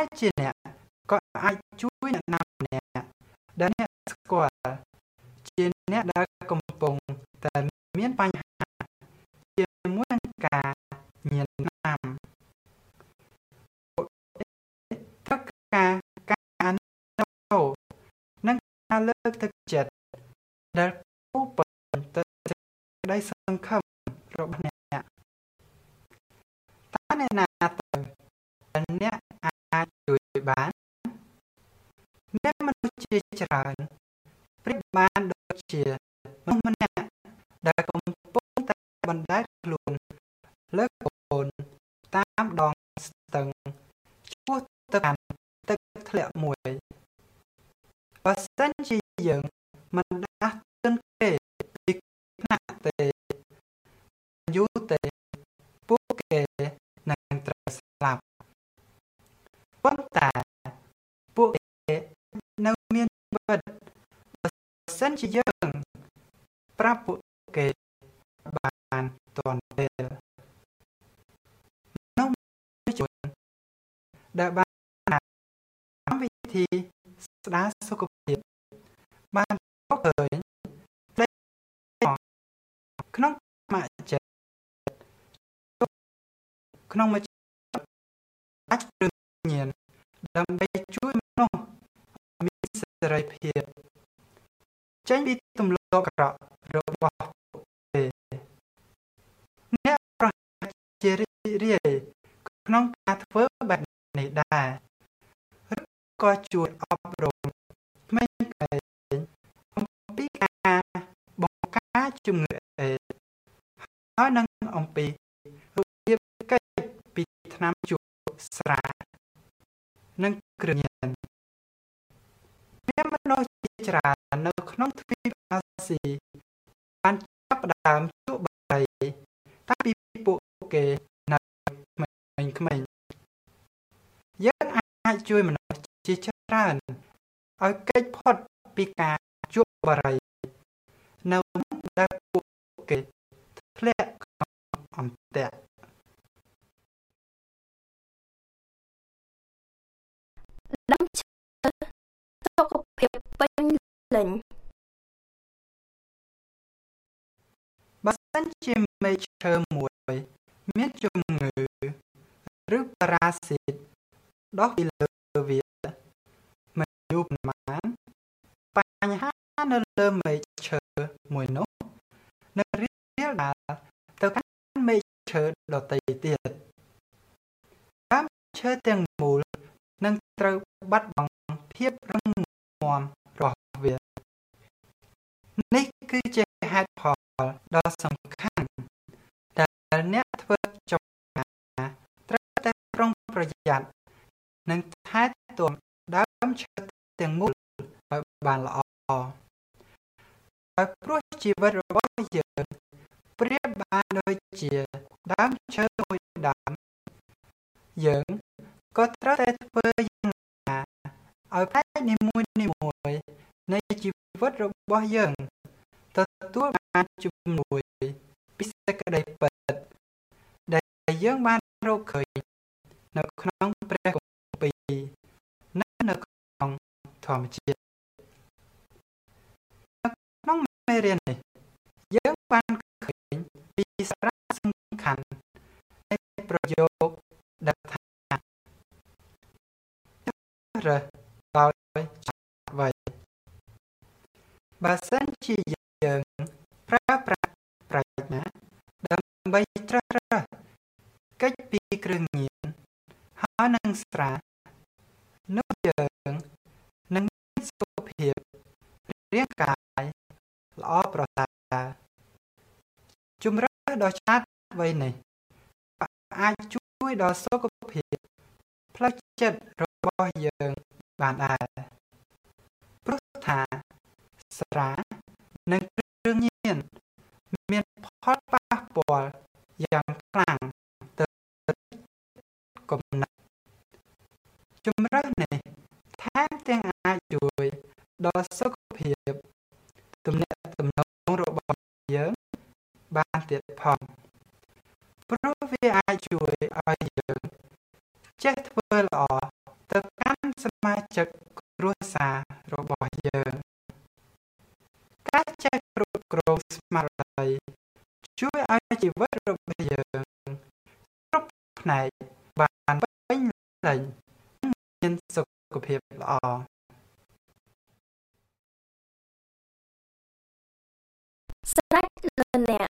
ជាអ្នកក៏អាចជួយអ្នកណាម្នាក់ដែលអ្នកស្គាល់ជាអ្នកដែលកំពុងតែមានបញ្ហាជាមួយនឹងការញៀនថ្នាំត្រូវការអនុគ្រោះនិងការលើកទឹកចិត្តដែលពោរពេញទៅដោយក្តីសង្ឃឹមរបស់អ្នកតើអ្នកណាទៅដែលអ្នកអាចជួយបានអ្នកមនុស្សជាច្រើនប្រៀបបានដូចជាមនុស្សម្នាក់ដែលកំពុងតែបណ្ដែតខ្លួនលើកអូនតាមដងស្ទឹងឆ្ពោះទៅកាន់ទឹកធ្លាក់មួយបើសិនជាយើងមិនដាស់តឿនគេពីថ្នាក់ទេយូរទេពួកគេនឹងត្រូវស្លាប់ប៉ុន្តែពួកគេនៅមានជីវិតបើសិនជាយើងប្រាប់ពួកគេបានទាន់ពេលនោះជនដែលបានកម្មវិធីស្ដារសុខភាពបានរកឃើញផ្លេចក្នុងមជ្ឈក្នុងមជ្ឈអាចព្រមញៀនដើម្បីជួយមនុស្សមានសេរីភាពចេញពីទម្លាប់អាក្រក់របស់គេអ្នកប្រហែលជារីករាយក្នុងការធ្វើបែបនេះដែរឬក៏ជួយអប់រំក្មេងៗអំពីការបង្ការជំងឺអេដសហើយនឹងអំពីរបៀបកិច្ចពីថ្នាំជក់ស្រានិងគ្រឿងញៀនមានមនុស្សជាច្រើននៅក្នុងទ្វីបអាស៊ីបានចាប់ផ្ដើមជក់បារីតាំងពីពួកគេនៅក្មេងៗយើងអាចជួយមនុស្សជាច្រើនឲ្យគេចផុតពីការជក់បារីនៅដែលពួកគេធ្លាក់ក្នុងអន្ទាក់ដើមឈើសុខភាពពេញលេញបើសិនជាមែកឈើមួយមានជំងឺឬប៉ារ៉ាស៊ីតដុះពីលើវាមិនយូរប៉ុន្មានបញ្ហានៅលើមែកឈើមួយនោះនឹងរីករាលដាលទៅកាន់មែកឈើដទៃទៀតដើមឈើទាំងមូលនឹងត្រូវបាត់បង់ភាពរឹងមាំរបស់វានេះគឺជាហេតុផលដ៏សំខាន់ដែលអ្នកធ្វើចំការត្រូវតែប្រុងប្រយ័ត្ននិងថែទាំដើមឈើទាំងមូលឲ្យបានល្អដោយព្រោះជីវិតរបស់យើងប្រៀបបានដូចជាដើមឈើមួយដើមយើងក៏ត្រូវតែធ្វើយ៉ាងណាឲ្យផ្នែកនីមួយៗនៃជីវិតរបស់យើងទទួលបានជំនួយពីសេចក្តីពិតដែលយើងបានរកឃើញនៅក្នុងព្រះគម្ពីរនិងនៅក្នុងធម្មជាតិនៅក្នុងមេរៀននេះយើងបានឃើញពីសារៈសំខាន់នៃប្រយោគដែលថារើសដោយឆ្លាតវៃបើសិនជាយើងប្រើប្រាស់ប្រាជ្ញាដើម្បីជ្រើសរើសកិច្ចពីគ្រឿងញៀនហើយនឹងស្រានោះយើងនឹងមានសុខភាពរាងកាយល្អប្រសើរជំរើសដ៏ឆ្លាតវៃនេះអាចជួយដល់សុខភាពផ្លូវចិត្តរបស់យើងបានដែរព្រោះថាស្រានិងគ្រឿងញៀនមានផលប៉ះពាល់យ៉ាងខ្លាំងទៅគំនិតជំរើសនេះថែមទាំងអាចជួយដល់សុខភាពទំនាក់ទំនងរបស់យើងបានទៀតផងព្រោះវាអាចជួយឲ្យយើងចេះធ្វើល្អទៅចិត្តគ្រួសាររបស់យើងការចេះគ្រប់គ្រងស្មារតីជួយឲ្យជីវិតរបស់យើងគ្រប់ផ្នែកបានពេញលេញមានសុខភាពល្អស្រេចលើអ្នក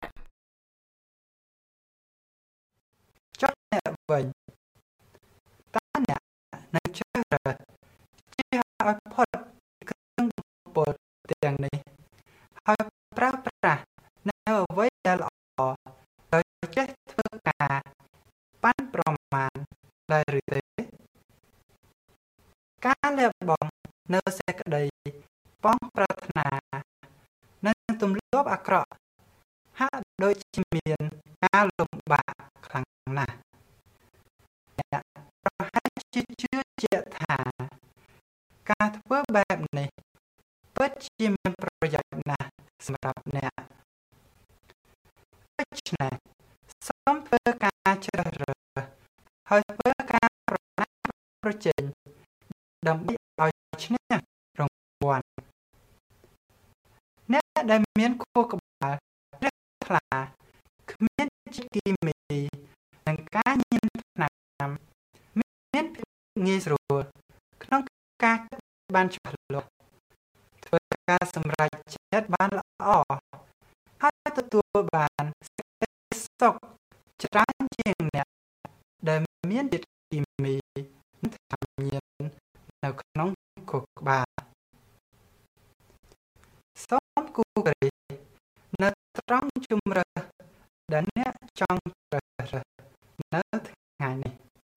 ចុះអ្នកវិញតើអ្នកនឹងជ្រើសរើសជៀសឲ្យផុតគ្រឿងបំពុលទាំងនេះហើយប្រើប្រាស់នៅអ្វីដែលល្អដោយចេះធ្វើការប៉ាន់ប្រមាណដែរឬទេការលះបង់នៅសេចក្តីប៉ងប្រាថ្នានិងទម្លាប់អាក្រក់ហាក់ដូចជាមានការលំបាកខ្លាំងណាស់អ្នកប្រហែលជាជឿជាក់ថាការធ្វើបែបនេះពិតជាមានប្រយោជន៍ណាស់សម្រាប់អ្នកដូច្នេះសូមធ្វើការជ្រើសរើសហើយធ្វើការប្រណាំងប្រជែងដើម្បីឲ្យឈ្នះរង្វាន់អ្នកដែលមានខួរក្បាលជ្រះថ្លាគ្មានជាតិគីមីនិងការញៀនថ្នាំមានភាពងាយស្រួលក្នុងការគិតបានច្បាស់លាស់ធ្វើការសម្រេចចិត្តបានល្អហើយទទួលបានសេចក្តីសុខច្រើនជាងអ្នកដែលមានជាតិគីមីនិងថ្នាំញៀននៅក្នុងខួរក្បាលសូមគូរគ្រេះនៅត្រង់ជម្រើសដែលអ្នកចង់ជ្រើសរើសនៅថ្ងៃនេះ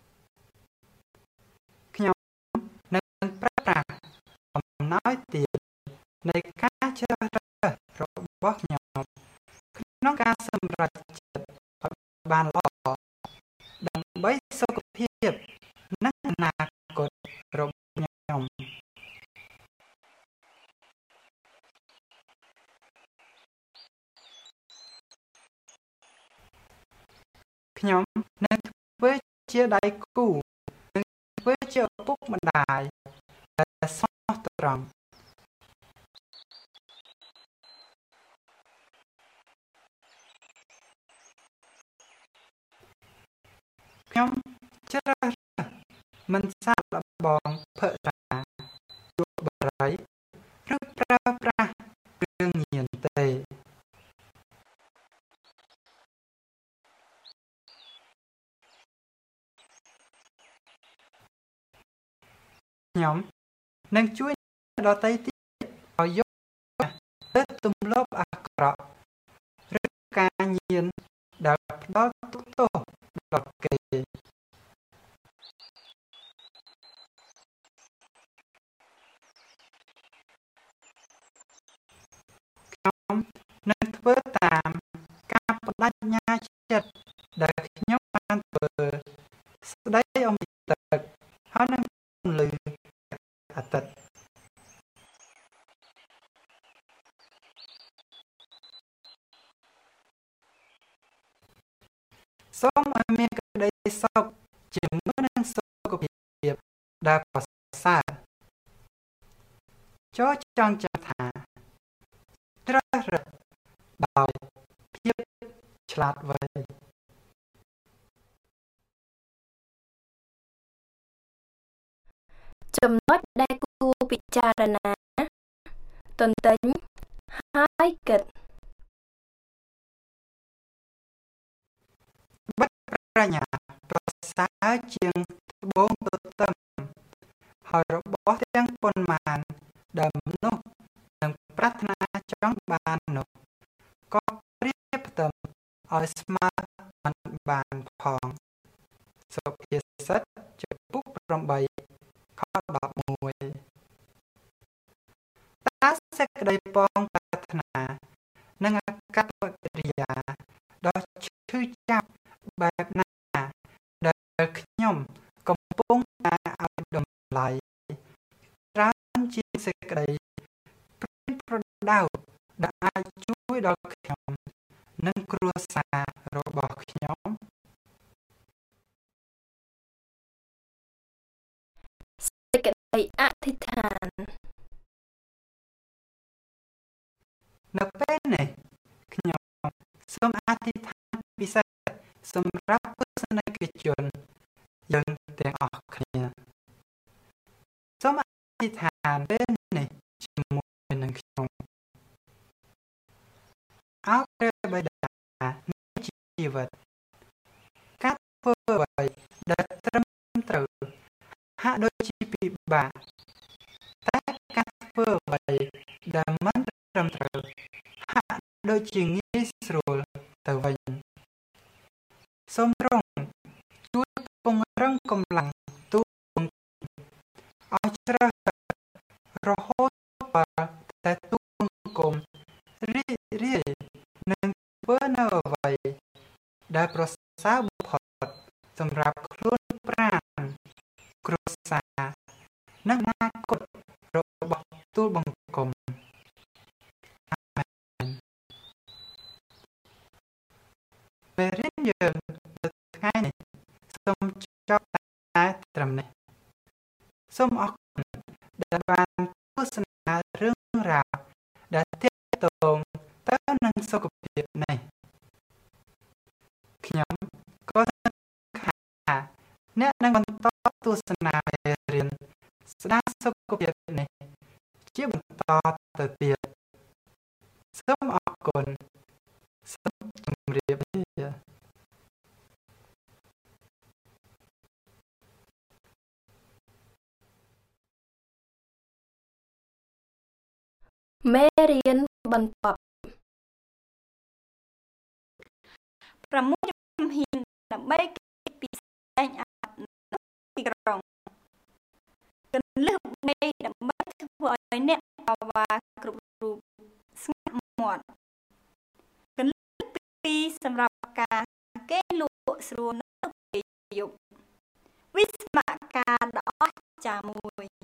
ខ្ញុំនឹងប្រើប្រាស់អំណោយទាននៃការជ្រើសរើសរបស់ខ្ញុំក្នុងការសម្រេចចិត្តឲ្យបានល្អដើម្បីសុខភាពនិងអនាគតរបស់ខ្ញុំខ្ញុំនឹងធ្វើជាដៃគូនឹងធ្វើជាឪពុកម្ដាយដែលស្មោះត្រង់ខ្ញុំជ្រើសរើសមិនសាកល្បងភ័ក្រយុបរិយឬប្រើប្រាស់គ្រឿងញៀនទេខ្ញុំនឹងជួយដទៃទៀតឲ្យយកទៅទម្លាប់អាក្រក់ឬការញៀនដែលផ្ដល់ទុក្ខទោសដល់គេខ្ញុំនឹងធ្វើតាមការបដិញ្ញាចិត្តដែលខ្ញុំបានធ្វើស្ដីអំពីទឹកហើយនឹងពន្លឺអាទិត្យសូមឲ្យមានក្តីសុខជាមួយនឹងសុខភាពដែលប្រសើរចូលចង់ចាំថាជ្រើសរើសដោយភាពឆ្លាតវៃចំណុចដែលគួរពិចារណាទន្ទិញហើយគិតបិទប្រាជ្ញាប្រសើរជាងត្បូងទទឹមហើយរបស់ទាំងប៉ុន្មានដែលមនុស្សនឹងប្រាថ្នាចង់បាននោះក៏ព្រៀបផ្ទឹមឲ្យស្មើមិនបានផងសុភាសិតចំពុក8ខ11តើសេចក្តីប៉ងប្រាថ្នានិងអាកប្បកិរិយាដ៏ឈឺចាប់បែបណាដែលខ្ញុំកំពុងតែឲ្យតម្លៃច្រើនជាសេចក្តីព្រៀនប្រដៅដែលអាចជួយដល់ខ្ញុំនិងគ្រួសាររបស់ខ្ញុំសេចក្អធិដ្ឋាននៅពេលនេះខ្ញុំសូមអធិដ្ឋានពិសេសសម្រាប់ទស្សនិកជនយើងទាំងអស់គ្នាសូមអធិដ្ឋានពេលនេះជាមួយនឹងខ្ញុំអោព្រះបិតានៃជីវិតការធ្វើអ្វីដែលត្រឹមត្រូវហាក់ដូចជាពិបាកតែការធ្វើអ្វីដែលមិនត្រឹមត្រូវហាក់ដូចជាងាយស្រួលទៅវិញសូមទ្រង់ជួយពង្រឹងកម្លាំងទូលបង្គំឲ្យជ្រៅរហូតដល់តែទូលបង្គំរីករាយនឹងធ្វើនៅអ្វីដែលប្រសើរបំផុតសម្រាប់ខ្លួនប្រាណគ្រួសារនិងអនាគតរបស់ទូលបង្គំអាមែនពេលរៀនយើងនៅថ្ងៃនេះសូមចប់តែត្រឹមនេះសូមអរគុណដែលបានទស្សនារឿងរ៉ាវដែលទាក់ទងទៅនឹងសុខភាពនេះខ្ញុំក៏សង្ឃឹមថាអ្នកនឹងបន្តទស្សនាមេរៀនស្ដារសុខភាពនេះជាបន្តទៅទៀតសូមអរគុណសូមជម្រាបលាមេរៀនបន្ទាប់ 6 ជំហានដើម្បីគេចពីស្វែងអាប់ទីក្រុងគន្លឹះ3ដើម្បីធ្វើឲ្យអ្នកបាវ៉ាគ្រប់រូបស្ងាត់មាត់គន្លឹះ2សម្រាប់ការគេងលក់ស្រួលនៅពេលយប់វិស្មការដ៏អស្ចារ្យមួយ